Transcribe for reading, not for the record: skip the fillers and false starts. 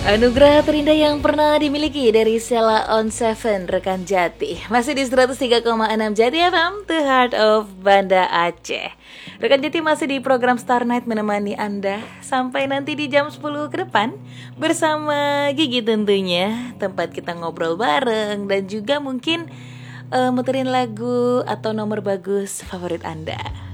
Anugerah terindah yang pernah dimiliki dari Sheila on Seven rekan Jati. Masih di 103,6 Jati FM, The Heart of Banda Aceh. Rekan Jati masih di program Star Night menemani Anda sampai nanti di jam 10 ke depan bersama Gigi tentunya. Tempat kita ngobrol bareng dan juga mungkin muterin lagu atau nomor bagus favorit Anda.